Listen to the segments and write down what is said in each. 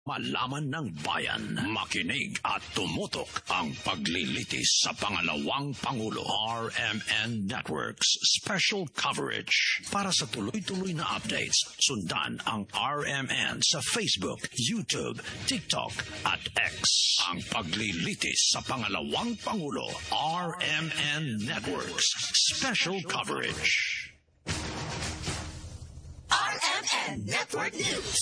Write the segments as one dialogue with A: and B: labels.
A: Malaman ng bayan, makinig at tumutok ang paglilitis sa pangalawang Pangulo. RMN Network's special coverage. Para sa tuloy-tuloy na updates, sundan ang RMN sa Facebook, YouTube, TikTok at X. Ang paglilitis sa pangalawang Pangulo. RMN Network's special coverage.
B: RMN Network News.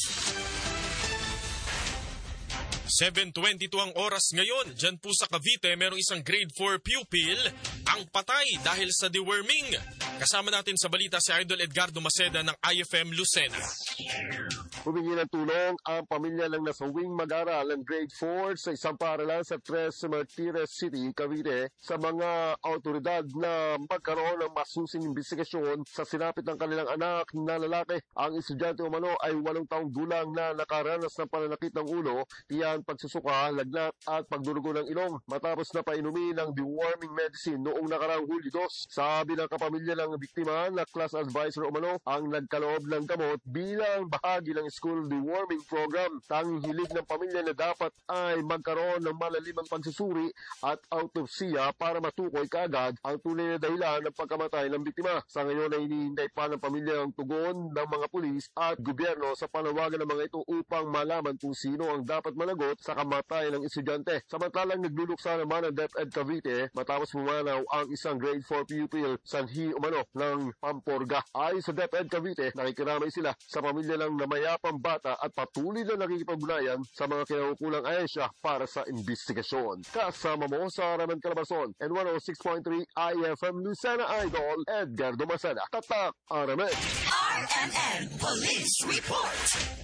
C: 7:22 ang oras ngayon. Diyan po sa Cavite, merong isang grade 4 pupil ang patay dahil sa deworming. Kasama natin sa balita si Idol Edgardo Maceda ng IFM Lucena.
D: Humingi ng tulong ang pamilya ng nasawing mag-aral ng grade 4 sa isang paaralan sa Tres Martires City, Cavite sa mga autoridad na magkaroon ng masusing investigasyon sa sinapit ng kanilang anak na lalaki. Ang estudyante umano ay 8 taong gulang na nakaranas ng pananakit ng ulo, tiyan, pagsusuka, lagnat at pagdurugo ng ilong matapos na painumin ng deworming medicine noong nakaraang Hulyo 2. Sabi ng kapamilya ng biktima na class advisor umano ang nagkaloob ng gamot bilang bahagi ng school deworming program. Tanging hilig ng pamilya na dapat ay magkaroon ng malalimang pagsusuri at autopsiya para matukoy kaagad ang tunay na dahilan ng pagkamatay ng biktima. Sa ngayon ay hinihintay pa ng pamilya ang tugon ng mga pulis at gobyerno sa panawagan ng mga ito upang malaman kung sino ang dapat managot sa kamatay ng estudyante. Samantalang nagluluksa naman ang DepEd Cavite matapos pumanaw ang isang grade 4 pupil sanhi umano ng Pamporga. Ayon sa DepEd Cavite, nakikiramay sila sa pamilya ng namayapang bata at patuloy na nakikipagbunayan sa mga kinaukulang ahensya para sa investigasyon. Kasama mo sa Araman Calabarzon and 106.3 IFM Lucena Idol, Edgardo Maceda. Tatak Araman.
B: RMN Police Report.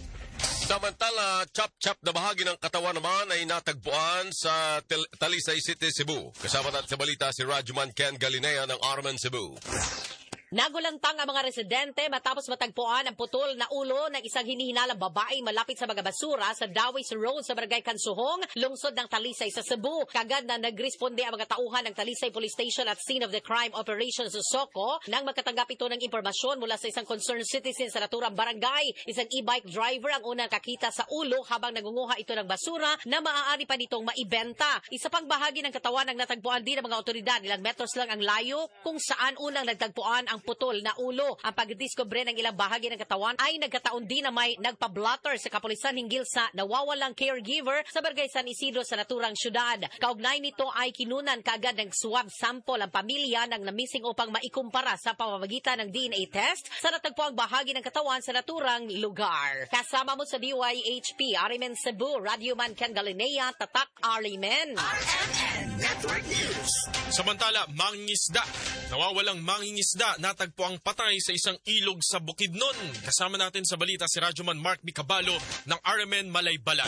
E: Samantala, chop-chop na bahagi ng katawan naman ay natagpuan sa Talisay City, Cebu. Kasama natin sa balita si Rajuman Ken Galinea ng RMN Cebu.
F: Nagulantang ang mga residente matapos matagpuan ang putol na ulo ng isang hinihinalang babae malapit sa mga basura sa Dawis Road sa Barangay Kansuhong, lungsod ng Talisay sa Cebu. Kagad na nagresponde ang mga tauhan ng Talisay Police Station at Scene of the Crime Operations Soko nang makatanggap ito ng impormasyon mula sa isang concerned citizen sa naturang barangay. Isang e-bike driver ang unang kakita sa ulo habang nangunguha ito ng basura na maaari pa nitong maibenta. Isa pang bahagi ng katawan ng natagpuan din ng mga otoridad. Ilang metros lang ang layo kung saan unang nagtagpuan ang putol na ulo. Ang pagdiskubre ng ilang bahagi ng katawan ay nagkataon din na may nagpa-blotter sa kapulisan hinggil sa nawawalang caregiver sa Barangay San Isidro sa naturang syudad. Kaugnay nito ay kinunan kaagad ng swab sample ang pamilya ng namising upang maikumpara sa pamamagitan ng DNA test sa natagpuang bahagi ng katawan sa naturang lugar. Kasama mo sa DYHP, Arimen Cebu, Radyoman Ken Galinea, Tatak Arimen.
B: RMN Network News.
C: Samantala, mangingisda. Nawawalang mangingisda natagpuang patay sa isang ilog sa Bukidnon. Kasama natin sa balita si Rajuman Mark Bicabalo ng RMN Malaybalay.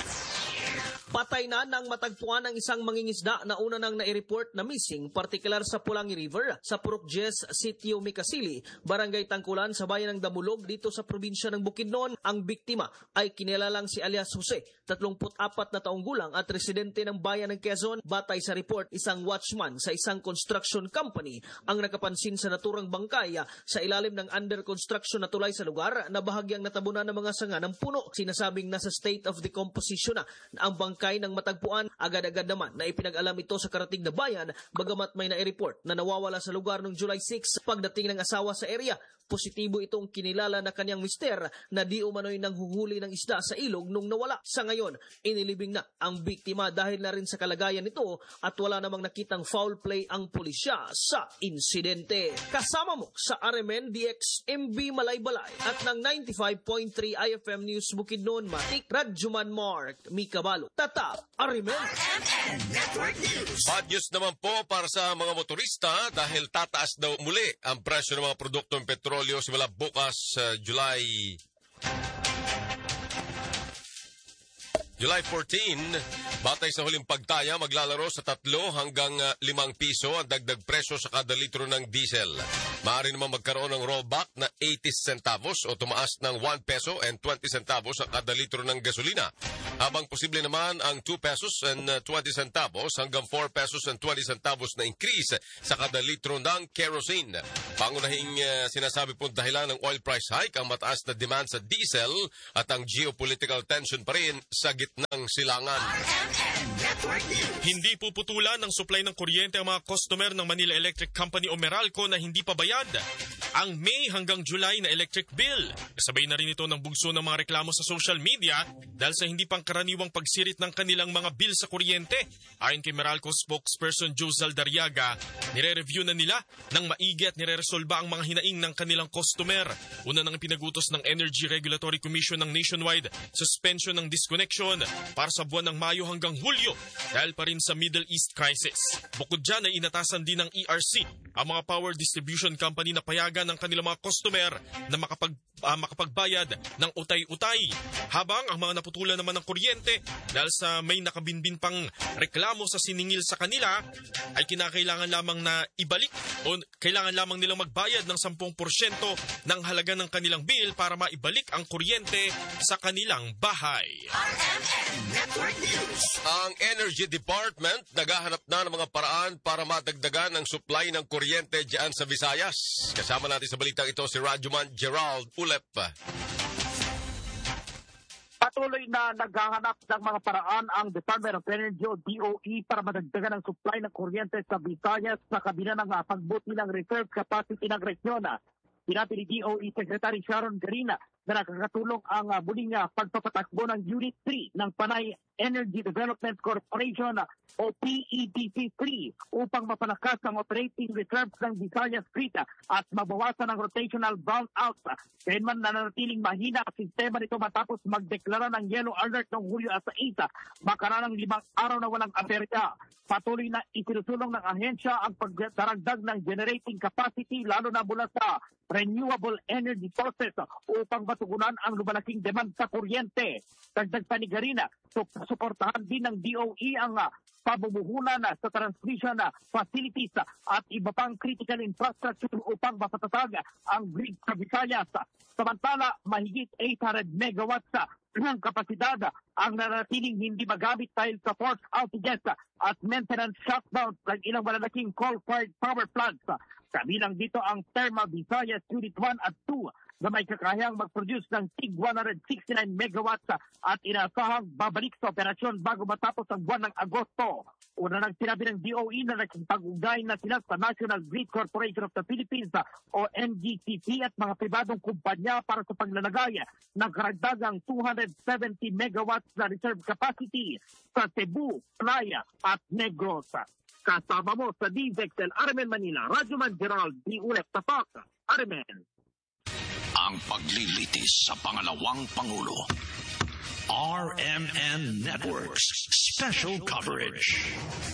G: Patay na nang matagpuan ng isang mangingisda na una nang nai-report na missing, partikular sa Pulangi River, sa Purok Jes, Sitio Mikasili, Barangay Tangkulan sa bayan ng Damulog dito sa probinsya ng Bukidnon. Ang biktima ay kinilalang si alias Jose, 34 na taong gulang at residente ng bayan ng Quezon. Batay sa report, isang watchman sa isang construction company ang nakapansin sa naturang bangkay sa ilalim ng under construction na tulay sa lugar na bahagyang natabunan ng mga sanga ng puno. Sinasabing nasa state of decomposition na ang bangkay ng matagpuan. Agad-agad naman na ipinag-alam ito sa karating na bayan, bagamat may nai-report na nawawala sa lugar noong July 6. Pagdating ng asawa sa area, positibo itong kinilala na kanyang mister na di umano'y nanghuhuli ng isda sa ilog nung nawala. Sa ngayon, inilibing na ang biktima dahil na rin sa kalagayan nito at wala namang nakitang foul play ang pulisya sa insidente. Kasama mo sa RMN DX MB Malaybalay at ng 95.3 IFM News Bukidnon, Matik, Radjuman Mark Mikabalo, Tatap RMN.
B: RMN Network News.
E: Bad news naman po para sa mga motorista dahil tataas daw muli ang presyo ng mga produktong petrolyo simula bukas July 14, batay sa huling pagtaya, maglalaro sa 3 hanggang 5 piso ang dagdag presyo sa kada litro ng diesel. Maaari naman magkaroon ng rollback na 80 centavos o tumaas ng 1 peso and 20 centavos sa kada litro ng gasolina. Habang posible naman ang 2 pesos and 20 centavos hanggang 4 pesos and 20 centavos na increase sa kada litro ng kerosene. Pangunahing sinasabi po dahilan ng oil price hike ang mataas na demand sa diesel at ang geopolitical tension pa rin sa gitnang silangan.
B: RMN Network News.
C: Hindi puputulan ng supply ng kuryente ang mga customer ng Manila Electric Company o Meralco na hindi pa bayad ang May hanggang July na electric bill. Kasabay na rin ito ng bugso ng mga reklamo sa social media dahil sa hindi pangkaraniwang pagsirit ng kanilang mga bill sa kuryente. Ayon kay Meralco spokesperson Joe Zaldariaga, nire-review na nila ng maigi at nire-resolba ang mga hinaing ng kanilang customer. Una nang pinagutos ng Energy Regulatory Commission ng nationwide suspension ng disconnection para sa buwan ng Mayo hanggang Hulyo dahil pa rin sa Middle East crisis. Bukod dyan ay inatasan din ng ERC ang mga power distribution company na payagan ng kanilang mga customer na makapagbayad ng utay-utay. Habang ang mga naputulan naman ng kuryente dahil sa may nakabinbin pang reklamo sa siningil sa kanila ay kinakailangan lamang na ibalik o kailangan lamang nilang magbayad ng 10% ng halaga ng kanilang bill para maibalik ang kuryente sa kanilang bahay.
B: RMN Network News.
E: Ang Energy Department naghahanap na ng mga paraan para madagdagan ang supply ng kuryente diyan sa Visayas. Kasama natin sa balitang ito si Rajuman Gerald Ulep.
H: Patuloy na naghahanap ng mga paraan ang Department of Energy o DOE para madagdagan ang supply ng kuryente sa Visayas sa kabila ng pagbuti ng reserve capacity ng resyon. Sinabi ni DOE Secretary Sharon Garina na nakakatulong ang muling pagpapatakbo ng Unit 3 ng Panay Energy Development Corporation o PEDC3 upang mapalakas ang operating reserves ng Visayas Grid at mabawasan ang rotational brownouts. Kailanman nananatiling mahina ang sistema nito matapos magdeklara ng yellow alert noong Hulyo 6, makaranang 5 araw na walang aberya. Patuloy na isinusulong ng ahensya ang pagdaragdag ng generating capacity lalo na mula sa renewable energy sources upang matugunan ang lumalaking demand sa kuryente. Dagdag pa ni Garina, suportahan din ng DOE ang pamumuhunan sa transmission facilities at iba pang critical infrastructure upang mapatatag ang grid sa Visayas. Samantala, mahigit 800 megawatts ng kapasidad ang nanatiling hindi magamit dahil sa forced outages at maintenance shutdowns ng ilang malalaking coal-fired power plants. Kabilang dito ang Thermal Visayas Unit 1 at 2 na may kakayang mag-produce ng tig 169 megawatts at inaasahang babalik sa operasyon bago matapos ang buwan ng Agosto. Una nang sinabi ng DOE na nakipag-ugay na sila sa National Grid Corporation of the Philippines o NGCP at mga pribadong kumpanya para sa paglalagay ng karagdagang 270 megawatts na reserve capacity sa Cebu, Playa at Negros. Kasama mo sa DZXL Armen Manila, Rajuman Gerald D. Ulep Tapak, Armen.
A: Ang paglilitis sa pangalawang Pangulo. RMN Networks Special Coverage.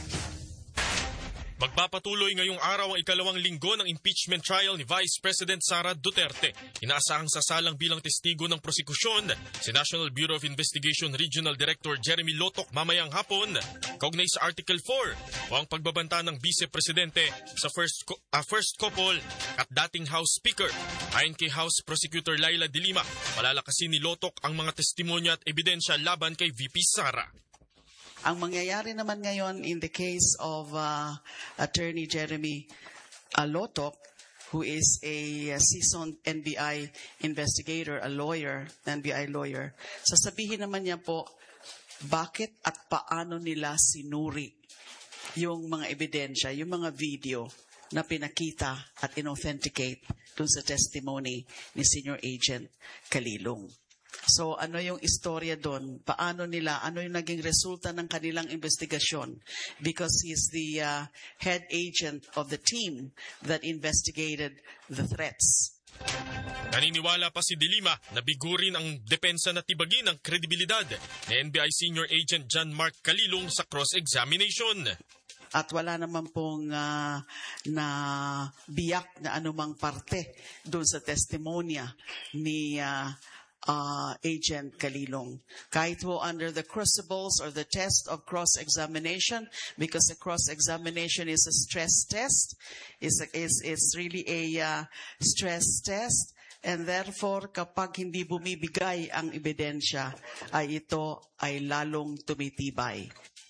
C: Magpapatuloy ngayong araw ang ikalawang linggo ng impeachment trial ni Vice President Sara Duterte. Inaasahang sasalang bilang testigo ng prosekusyon si National Bureau of Investigation Regional Director Jeremy Lotoc mamayang hapon, kaugnay sa Article 4 o ang pagbabanta ng Vice Presidente sa first couple at dating House Speaker. Ayon kay House Prosecutor Laila De Lima, palalakasin ni Lotoc ang mga testimonya at ebidensya laban kay VP Sara.
I: Ang mangyayari naman ngayon in the case of Attorney Jeremy Lotoc, who is a seasoned NBI investigator, a lawyer, NBI lawyer, sasabihin naman niya po bakit at paano nila sinuri yung mga ebidensya, yung mga video na pinakita at inauthenticate dun sa testimony ni Senior Agent Calilong. So ano yung istorya doon? Paano nila? Ano yung naging resulta ng kanilang investigasyon? Because he's the head agent of the team that investigated the threats.
C: Naniniwala pa si De Lima na bigurin ang depensa na tibagin ang kredibilidad ni NBI Senior Agent John Mark Calilong sa cross-examination.
I: At wala naman pong na biyak na anumang parte doon sa testimonya ni Agent Kalilong. Kahit po under the crucibles or the test of cross-examination, because the cross-examination is a stress test, it's really a stress test, and therefore kapag hindi bumibigay ang ebidensya, ay ito ay lalong tumitibay.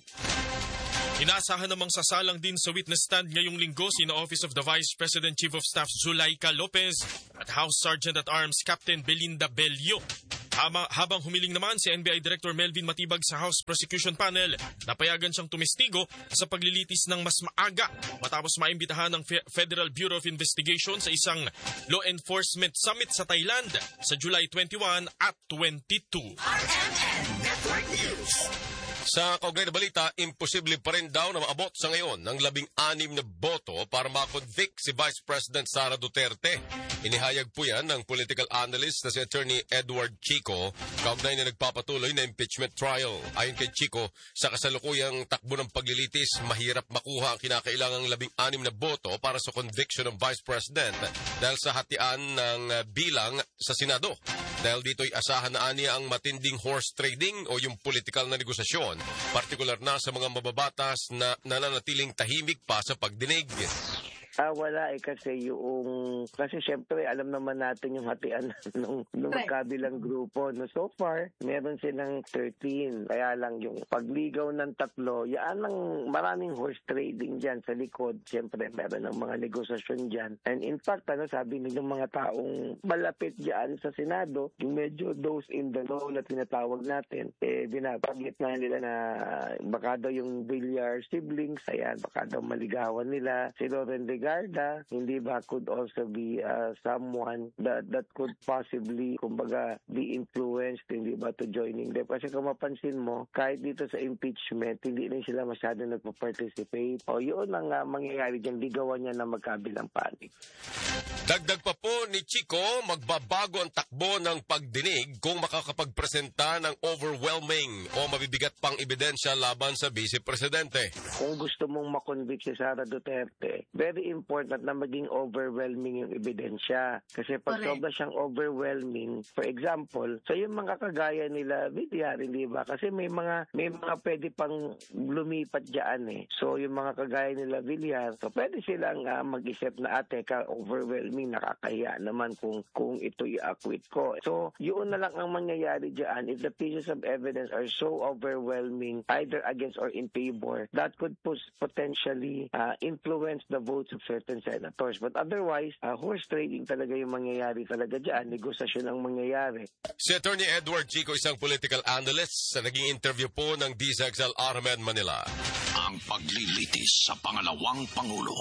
C: Inaasahan namang sasalang din sa witness stand ngayong linggo sina Office of the Vice President Chief of Staff Zulaika Lopez at House Sergeant-at-Arms Captain Belinda Bello. Habang humiling naman si NBI Director Melvin Matibag sa House Prosecution Panel, napayagan siyang tumistigo sa paglilitis ng mas maaga matapos maimbitahan ng Federal Bureau of Investigation sa isang law enforcement summit sa Thailand sa July 21 at 22.
B: RMN Network News.
E: Sa kaugnay na balita, imposible pa rin daw na maabot sa ngayon ng 16 na boto para makonvict si Vice President Sara Duterte. Inihayag po yan ng political analyst na si Attorney Edward Chico kaugnay na nagpapatuloy na impeachment trial. Ayon kay Chico, sa kasalukuyang takbo ng paglilitis, mahirap makuha ang kinakailangang 16 na boto para sa conviction ng Vice President dahil sa hatian ng bilang sa Senado. Dahil dito'y asahan na aniya ang matinding horse trading o yung political na negosasyon, partikular na sa mga mababatas na nananatiling tahimik pa sa pagdinig.
J: Wala kasi syempre alam naman natin yung hatian nung kabilang grupo. No, so far, meron silang 13. Kaya lang yung pagligaw ng 3, yan ang maraming horse trading dyan sa likod. Syempre, meron ng mga negosasyon dyan. And in fact, sabi nilang mga taong malapit dyan sa Senado, yung medyo those in the know na tinatawag natin, binabagit na nila na baka daw yung Villar siblings, ayan, baka daw maligawan nila. Si Loren Legarda, hindi ba could also be someone that could possibly, kumbaga, be influenced, hindi ba, to joining them. Kasi kung mapansin mo, kahit dito sa impeachment, hindi rin sila masyado nagpa-participate. O yun ang mangyayari dyan, ligawan niya na magkabilang panig.
E: Dagdag pa po ni Chico, magbabago ang takbo ng pagdinig kung makakapagpresenta ng overwhelming o mabibigat pang ebidensya laban sa Vice Presidente.
J: Kung gusto mong makonvict si Sara Duterte, very important na maging overwhelming yung ebidensya. Kasi pag sobra siyang overwhelming, for example, so yung mga kagaya nila Villar, hindi ba? Kasi may mga pwede pang lumipat dyan eh. So yung mga kagaya nila Villar, so pwede silang mag-isip na overwhelming, nakakahiya naman kung ito i-acquit ko. So yun na lang ang mangyayari dyan. If the pieces of evidence are so overwhelming, either against or in favor, that could potentially influence the votes of certain senators. But otherwise, horse trading talaga yung mangyayari talaga dyan. Negosasyon ang mangyayari.
E: Si Attorney Edward Chico, isang political analyst, sa naging interview po ng DZXL RMN Manila.
A: Ang paglilitis sa pangalawang Pangulo.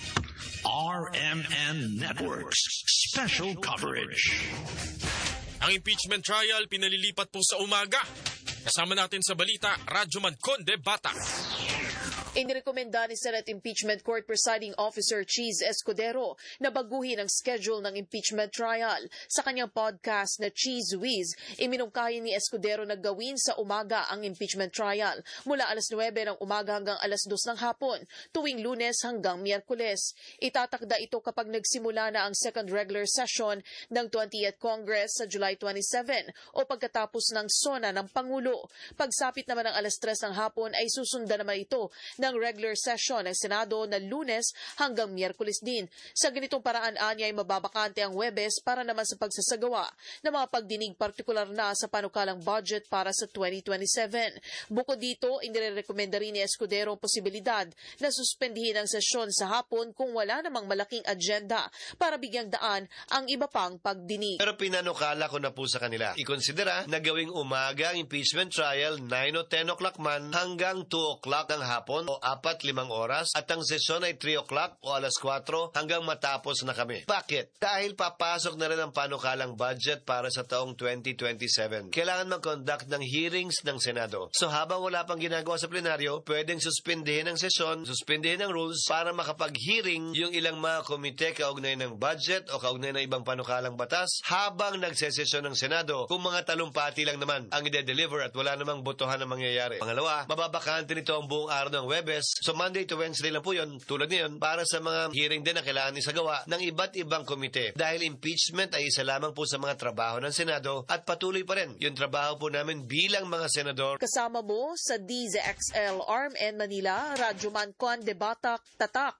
A: RMN Networks Special Coverage.
C: Ang impeachment trial pinalilipat po sa umaga. Kasama natin sa balita, Radyoman Conde Bata.
K: Inirekomenda ni Senate Impeachment Court Presiding Officer Cheese Escudero na baguhin ang schedule ng impeachment trial. Sa kanyang podcast na Cheese Whiz, iminungkahi ni Escudero na gawin sa umaga ang impeachment trial mula alas 9 ng umaga hanggang alas 2 ng hapon, tuwing Lunes hanggang Miyerkules. Itatakda ito kapag nagsimula na ang second regular session ng 20th Congress sa July 27 o pagkatapos ng SONA ng Pangulo. Pagsapit naman ng alas 3 ng hapon ay susundan naman ito ng regular session ng Senado na Lunes hanggang Miyerkules din. Sa ganitong paraan ay mababakante ang Huwebes para naman sa pagsasagawa ng mga pagdinig partikular na sa panukalang budget para sa 2027. Bukod dito, inirekomenda rin ni Escudero ang posibilidad na suspendihin ang sesyon sa hapon kung wala namang malaking agenda para bigyang daan ang iba pang pagdinig.
L: Pero pinanukala ko na po sa kanila. Ikonsidera na gawing umaga ang impeachment trial 9 o 10 o'clock man hanggang 2 o'clock ng hapon o 4-5 oras at ang sesyon ay 3 o'clock o alas 4 hanggang matapos na kami. Bakit? Dahil papasok na rin ang panukalang budget para sa taong 2027. Kailangan mag-conduct ng hearings ng Senado. So habang wala pang ginagawa sa plenaryo, pwedeng suspindihin ang sesyon, suspindihin ang rules para makapag-hearing yung ilang mga komite kaugnay ng budget o kaugnay ng ibang panukalang batas habang nagsesesyon ng Senado kung mga talumpati lang naman ang ide-deliver at wala namang botohan na mangyayari. Pangalawa, mababakante nito ang buong araw ng Huwebes Huwebes. So Monday to Wednesday lang po yun, tulad niyon, para sa mga hearing din na kailangan isagawa ng iba't ibang komite. Dahil impeachment ay isa lamang po sa mga trabaho ng Senado at patuloy pa rin yung trabaho po namin bilang mga senador.
K: Kasama mo sa DZXL RMN Manila, Radyoman Conde Batak Tatak,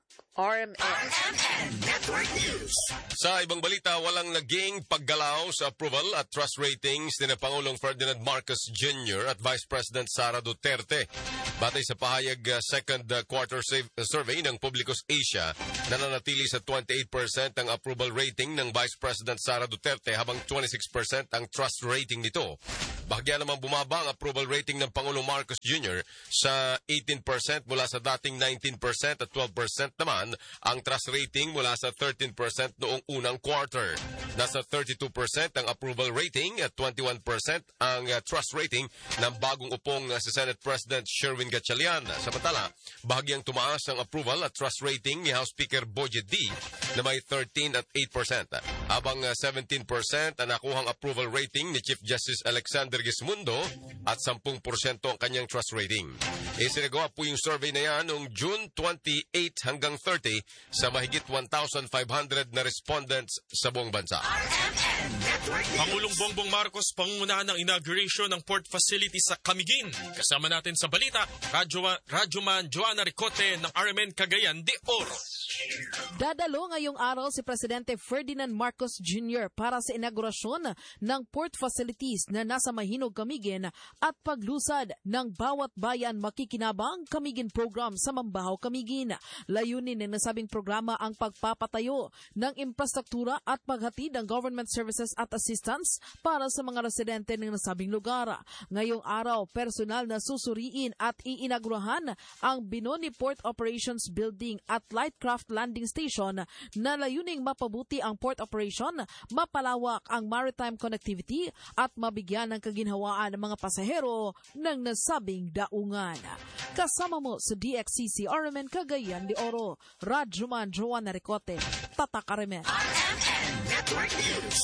K: RMN
B: Network News.
E: Sa ibang balita, walang naging paggalaw sa approval at trust ratings ni Pangulong Ferdinand Marcos Jr. at Vice President Sara Duterte. Batay sa pahayag second quarter survey ng Publicos Asia, nananatili sa 28% ang approval rating ng Vice President Sara Duterte habang 26% ang trust rating nito. Bahagya namang bumaba ang approval rating ng Pangulong Marcos Jr. sa 18% mula sa dating 19% at 12% naman ang trust rating mula sa 13% noong unang quarter. Nasa 32% ang approval rating at 21% ang trust rating ng bagong upong si Senate President Sherwin Gatchalian. Samantala, bahagyang tumaas ang approval at trust rating ni House Speaker Boje D na may 13 at 8%. Habang 17% ang nakuhang approval rating ni Chief Justice Alexander Gismundo at 10% ang kanyang trust rating. Isinagawa po yung survey na yan noong June 28 hanggang 30 sa mahigit 1,500 na respondents sa buong bansa.
C: Pangulong Bongbong Marcos pangungunahan ng inauguration ng port facility sa Camiguin. Kasama natin sa balita, Radyoman Joanna Ricote ng RMN Cagayan de Oro.
M: Dadalo ngayong araw si Presidente Ferdinand Marcos Jr. para sa inaugurasyon ng port facilities na nasa Mahinog, Camiguin at paglusad ng Bawat Bayan Makikinabang Camiguin program sa Mambahaw, Camiguin. Layunin ng nasabing programa ang pagpapatayo ng infrastruktura at paghatid ng government services at assistance para sa mga residente ng nasabing lugar. Ngayong araw, personal na susuriin at iinagurahan ang Binoni Port Operations Building at Lightcraft Landing Station na layuning mapabuti ang port operation, mapalawak ang maritime connectivity at mabigyan ng kaginhawaan ng mga pasahero ng nasabing daungan. Kasama mo sa DXCC RMN Cagayan de Oro, Radyoman Joanna Ricote, Tatak RMN.
B: Network News.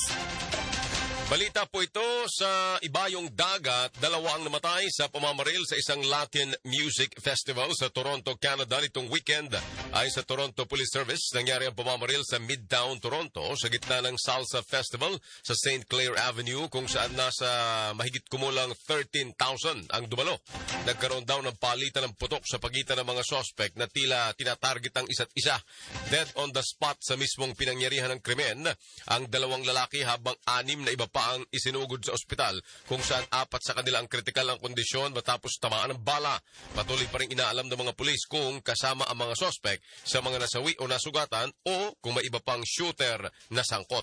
E: Balita po ito sa Ibayong Dagat, 2 ang namatay sa pamamaril sa isang Latin Music Festival sa Toronto, Canada nitong weekend. Ay sa Toronto Police Service, nangyari ang pamamaril sa Midtown, Toronto sa gitna ng Salsa Festival sa St. Clair Avenue kung saan nasa mahigit kumulang 13,000 ang dumalo. Nagkaroon daw ng palitan ng putok sa pagitan ng mga suspect na tila tinatarget ang isa't isa. Dead on the spot sa mismong pinangyarihan ng krimen ang 2 lalaki habang 6 na iba pa ang isinugod sa ospital kung saan 4 sa kanila ang kritikal ang kondisyon matapos tamaan ng bala. Patuloy pa rin inaalam ng mga pulis kung kasama ang mga sospek sa mga nasawi o nasugatan o kung may iba pang shooter na sangkot.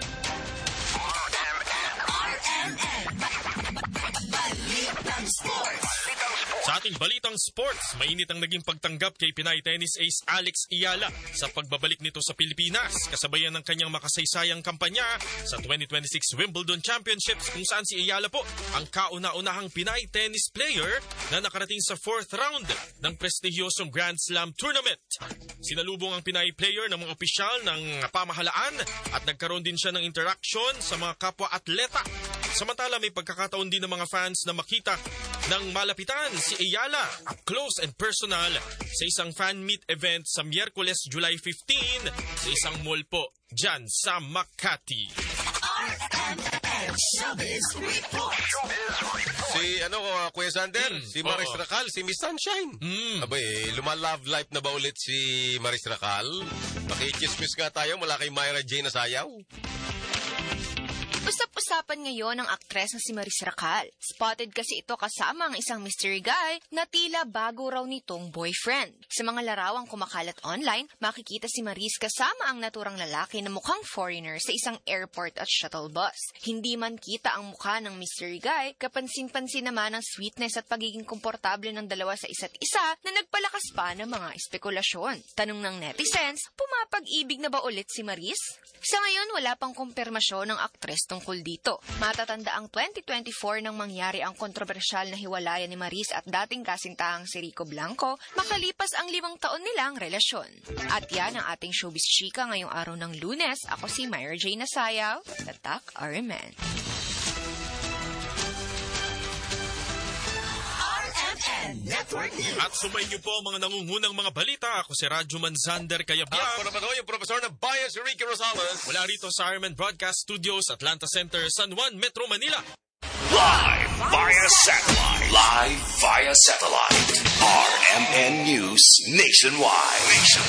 C: Sa ating balitang sports, mainit ang naging pagtanggap kay Pinay tennis ace Alex Iyala sa pagbabalik nito sa Pilipinas, kasabayan ng kanyang makasaysayang kampanya sa 2026 Wimbledon Championships kung saan si Iyala po ang kauna-unahang Pinay tennis player na nakarating sa 4th round ng prestigyosong Grand Slam tournament. Sinalubong ang Pinay player ng mga opisyal ng pamahalaan at nagkaroon din siya ng interaction sa mga kapwa-atleta. Samantala may pagkakataon din ng mga fans na makita ng malapitan si Iyala close and personal sa isang fan meet event sa Miyerkules, July 15 sa isang mall po dyan sa Makati.
E: Si Kuya Sander, si Maris Racal, si Miss Sunshine. Abay, lumalove life na ba ulit si Maris Racal? Makikismis nga tayo mula kay Myra Jane na sayaw.
N: Usap-usapan ngayon ang aktres na si Maris Racal. Spotted kasi ito kasama ang isang mystery guy na tila bago raw nitong boyfriend. Sa mga larawang kumakalat online, makikita si Maris kasama ang naturang lalaki na mukhang foreigner sa isang airport at shuttle bus. Hindi man kita ang mukha ng mystery guy, kapansin-pansin naman ang sweetness at pagiging komportable ng dalawa sa isa't isa na nagpalakas pa ng mga espekulasyon. Tanong ng netizens, pumapag-ibig na ba ulit si Maris? Sa ngayon, wala pang kumpirmasyon ng aktres tungkol dito. Matatanda ang 2024 nang mangyari ang kontrobersyal na hiwalayan ni Maris at dating kasintahang si Rico Blanco makalipas ang 5 taon nilang relasyon. At yan ang ating showbiz chika ngayong araw ng Lunes. Ako si Myra Jane Nasayaw, Tatak RMN.
B: RMN Network. Network News.
C: At sumayin niyo po ang mga nangungunang mga balita. Ako si Radyo Manzander Kayabyab.
E: Ako naman yung Profesor ng Bayan, si Ricky Rosales.
C: Mula rito sa RMN Broadcast Studios, Atlanta Center, San Juan, Metro Manila.
A: Live via satellite. Live via satellite. RMN News Nationwide.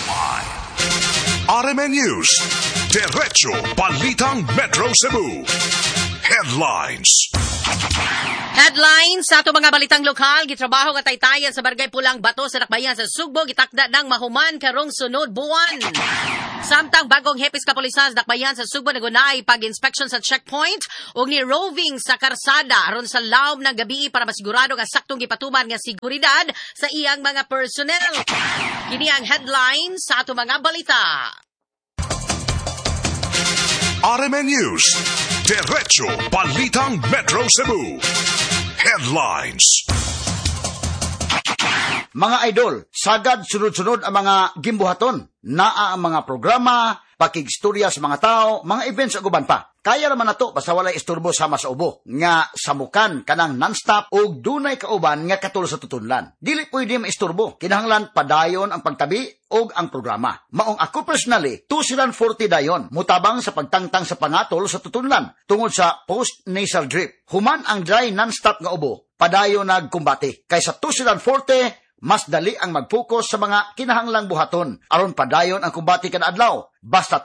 A: RMN News. Diretso Balitang Metro Cebu. Headlines.
F: Headlines sa ato mga balitang lokal, gitrabaho nga taytayan sa Barangay Pulang Bato sa Dakbayan sa Sugbo, gitakda ng mahuman karong sunod buwan. Samtang bagong hepis kapulisan sa Dakbayan sa Sugbo nagunay pag-inspection sa checkpoint ug ni roving sa karsada aron sa lawom ng gabi para masigurado nga saktong gipatuman nga seguridad sa iyang mga personnel. Kini ang headlines sa ato mga balita.
A: RMN News. Diretso Balitang Metro Cebu. Headlines.
O: Mga idol, sagad sunod-sunod ang mga gimbuhaton. Naa ang mga programa, pakigstorya sa mga tao, mga events ug uban pa. Kaya naman nato basta walay isturbo sama sa ubo nga samukan kanang non-stop ug dunay kauban nga katulad sa tutunlan. Dili pwede maisturbo. Kinahanglan padayon ang pagtabi ug ang programa. Maong ako personally, 240 dayon mutabang sa pagtangtang sa pangatol sa tutunlan tungod sa post-nasal drip. Human ang dry non-stop nga ubo, padayon nagkumbati. Kaysa 240 mas dali ang mag-focus sa mga kinahanglang buhaton aron padayon ang kumbati kada adlaw. Basta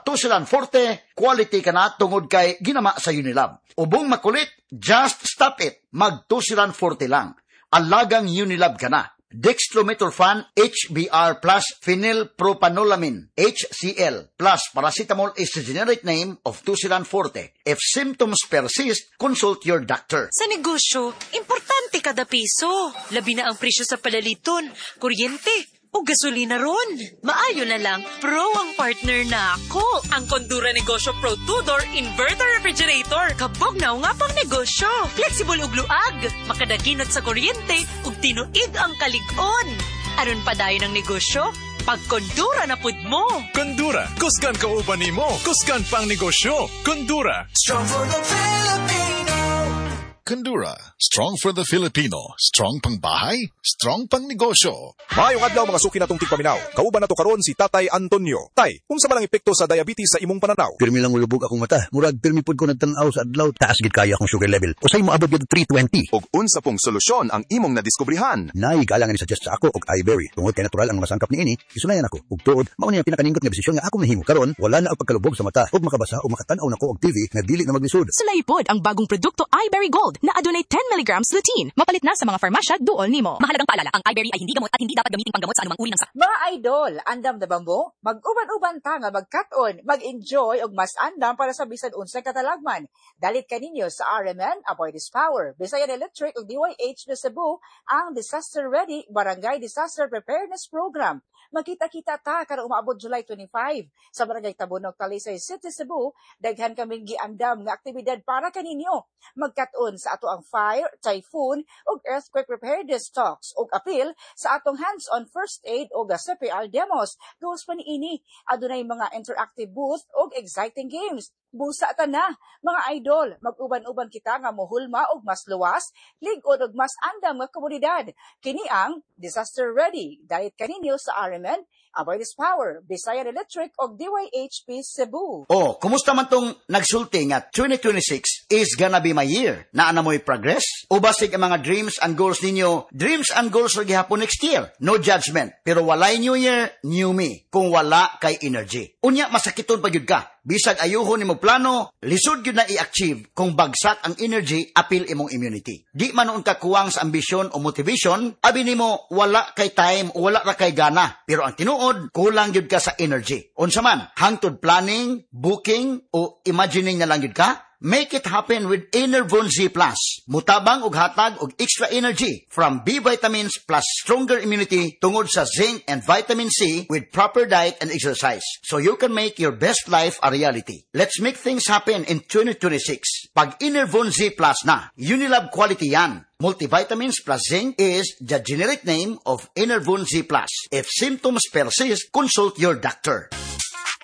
O: 240 quality ka na tungod kay ginama sa Unilab. Ubong makulit, just stop it. Mag 240 lang. Alagang Unilab ka na. Dextromethorphan HBr plus phenylpropanolamine HCl plus paracetamol is the generic name of 240. If symptoms persist, consult your doctor.
P: Sa negosyo, importante kada piso. Labi na ang presyo sa palaliton, kuryente, o gasolina ron. Maayo na lang, Pro ang partner na ako. Ang Condura Negosyo Pro 2-Door Inverter Refrigerator. Kabog na nga pang negosyo. Flexible ug luag. Makadaginot sa kuryente ug tinuig ang kalig-on. Aron pa dayon ang negosyo, pag Condura na pud mo.
Q: Condura, kusgan kauban nimo, kusgan pang negosyo. Condura.
B: Strong for the Filipino.
Q: Condura, strong for the Filipino. Strong pang bahay, strong pang negosyo.
R: Maayong adlaw mga suki natong tigpaminaw. Kauban nato karon si Tatay Antonio. Tay, kung sa malang epekto sa diabetes sa imong pananaw?
S: Pirmi lang ulubog akong mata. Murag pirmi pud ko nagtanaw sa adlaw. Taas gid kaya akong sugar level. Usay mo abot gid 320.
R: Og unsa pong solusyon ang imong nadiskubrihan?
S: Nay galangan ni suggest sa ako og iBerry. Tungod kay natural ang mga sangkap niini, isunayan ako. Ug tuod, mao ni ang pinakaningkot nga desisyon nga ako nahimo. Karon wala na ang pagkalubog sa mata ug makabasa o makatan-aw nako og TV nga dili na maglisod.
T: Sulay pod ang bagong produkto iBerry Gold na adunay 10 mg lutein. Mapalit na sa mga farmasya duol nimo.
U: Mahalagang paalala, ang iBerry ay hindi gamot at hindi dapat gamitin panggamot sa anumang uri ng sakit.
V: Mga idol, andam na ba mo? Mag-uban-uban ta nga mag-cut-on, mag-enjoy og mas andam para sa bisan unsay katalagman. Dalit kaninyo sa RMN Avoid This Power. Bisayan Electric ug DYH na Cebu ang Disaster Ready Barangay Disaster Preparedness Program. Magkita-kita ta karong umaabot July 25 sa Barangay Tabunog, Talisay City, Cebu. Daghan kaming giandam nga aktibidad para kaninyo. Magkat-on sa ato ang fire, typhoon ug earthquake preparedness talks ug appeal sa atong hands-on first aid ug CPR demos. Goals pa niini adunay mga interactive booth ug exciting games. Busa ta na, mga idol, mag-uban-uban kita nga mohulma og mas luwas, lig-on og mas andam nga komunidad. Kini ang Disaster Ready. Dalit kaninyo sa RMN, Avoid This Power, Bisayan Electric og DYHP Cebu.
O: Oh, kumusta man tong nagsulti nga 2026 is gonna be my year? Naana mo'y progress? O basig ang mga dreams and goals ninyo, dreams and goals ra gihapon next year? No judgment. Pero walay new year, new me. Kung wala kay energy. Unya, masakiton pa yun ka. Bisag ayuhon nimo plano, lisod gyud na i-achieve kung bagsak ang energy, apil imong immunity. Di man ka kuwang sa ambisyon o motivation, abi nimo wala kay time o wala ra kay gana. Pero ang tinuod, kulang gyud ka sa energy. Unsa man, hangtod planning, booking o imagining na lang gyud ka? Make it happen with Enervon Z+. Mutabang og hatag og extra energy from B vitamins plus stronger immunity tungod sa zinc and vitamin C with proper diet and exercise. So you can make your best life a reality. Let's make things happen in 2026. Pag Enervon Z+ na, Unilab quality yan. Multivitamins plus zinc is the generic name of Enervon Z+. If symptoms persist, consult your doctor.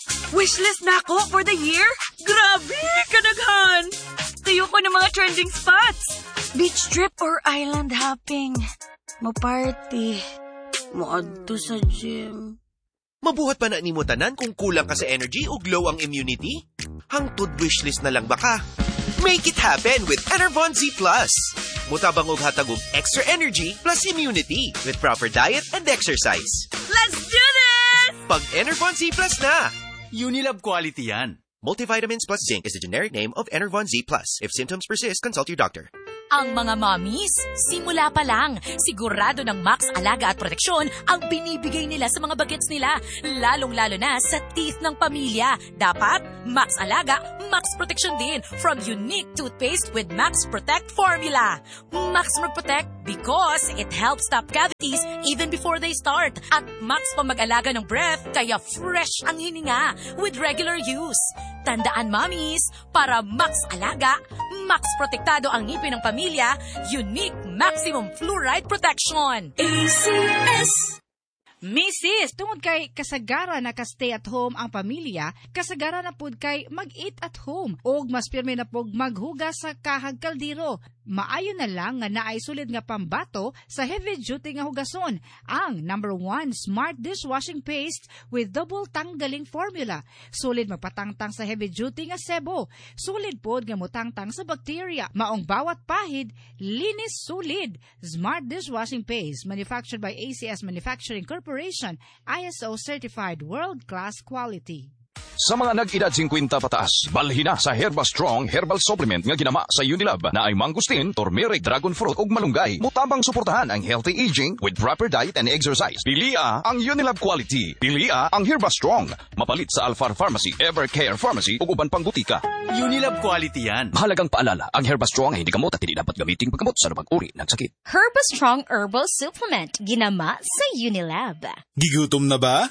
D: Wishlist na ako for the year? Grabe, kadaghan! Tayo ko ng mga trending spots. Beach trip or island hopping. Mo-party. Mo-adto sa gym.
G: Mabuhat pa na ni mo tanan kung kulang ka sa energy o glow ang immunity? Hangtod wishlist na lang baka? Make it happen with Enervon Z+. Mutabang og hatag og extra energy plus immunity with proper diet and exercise.
D: Let's do this!
G: Pag Enervon Z+ na!
W: Unilab quality yan.
G: Multivitamins plus zinc is the generic name of Enervon Z+. If symptoms persist, consult your doctor.
U: Ang mga mommies, simula pa lang, sigurado ng Max Alaga at Proteksyon ang binibigay nila sa mga bagets nila, lalong-lalo na sa teeth ng pamilya. Dapat, Max Alaga, Max Proteksyon din from unique toothpaste with Max Protect formula. Max Protect because it helps stop cavities even before they start. At Max pa mag-alaga ng breath, kaya fresh ang hininga with regular use. Tandaan, mommies, para Max Alaga, Max Protektado ang ngipin ng pamilya, unique maximum fluoride protection. ACS!
X: Mrs., tungod kay kasagara na ka-stay at home ang pamilya, kasagara na pud kay mag-eat at home, o mas pirmi na pug maghugas sa kahag kaldero. Maayo na lang nga naay sulid nga pambato sa heavy-duty nga hugason, ang #1 Smart Dishwashing Paste with double tanggaling formula. Sulid magpatangtang sa heavy-duty nga sebo. Sulid pod nga mutangtang sa bacteria. Maong bawat pahid, linis sulid. Smart Dishwashing Paste, manufactured by ACS Manufacturing Corporation, ISO certified world-class quality.
R: Sa mga nag-edad 50 pataas, balhin na sa Herba Strong Herbal Supplement nga ginama sa Unilab na ay mangustin, turmeric, dragon fruit ug malunggay. Mutabang suportahan ang healthy aging with proper diet and exercise. Pilia ang Unilab quality. Pilia ang Herba Strong. Mapalit sa Alfar Pharmacy, Evercare Pharmacy ug uban pang butika.
W: Unilab quality yan.
R: Mahalagang paalala, ang Herba Strong ay hindi gamot at hindi dapat gamitin paggamot sa anumang uri ng sakit.
U: Herba Strong Herbal Supplement, ginama sa Unilab.
Y: Gigutom na ba?